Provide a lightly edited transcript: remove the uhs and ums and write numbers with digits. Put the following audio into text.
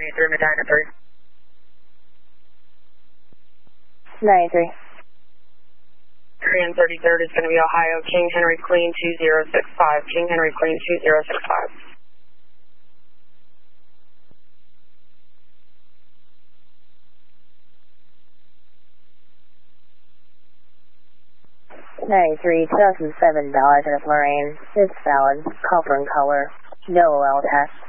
93 Medina 3. 93. 3 and 33rd is going to be Ohio, King Henry Queen 2065. King Henry Queen 2065. $93,007 North Lorraine. It's valid. Copper and color. No oil test.